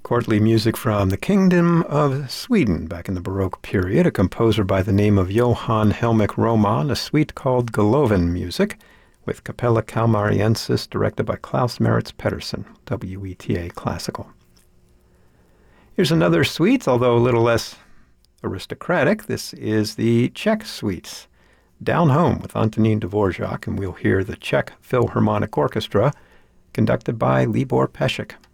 Courtly music from the Kingdom of Sweden back in the Baroque period, a composer by the name of Johann Helmich Roman, a suite called Galoven Music, with Capella Kalmariensis directed by Klaus Maritz Pedersen, WETA Classical. Here's another suite, although a little less aristocratic. This is the Czech suites, Down Home with Antonín Dvorak, and we'll hear the Czech Philharmonic Orchestra, conducted by Libor Pesek.